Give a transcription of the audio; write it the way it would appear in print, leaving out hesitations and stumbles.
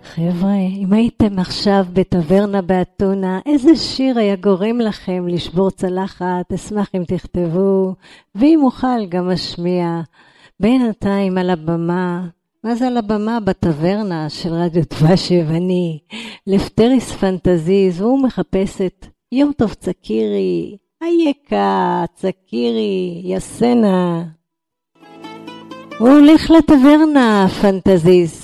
חבר'ה, אם הייתם עכשיו בטברנה באתונה, איזה שיר היה גורם לכם לשבור צלחת? אשמח אם תכתבו, ואם אוכל גם אשמיע. בינתיים על הבמה, מה זה על הבמה? בטברנה של רדיו דבש יווני, לפטריס פנטזיז, והוא מחפש את יום טוב צקירי, אייקה, צקירי, יסנה. הוא הולך לטברנה, פנטזיז.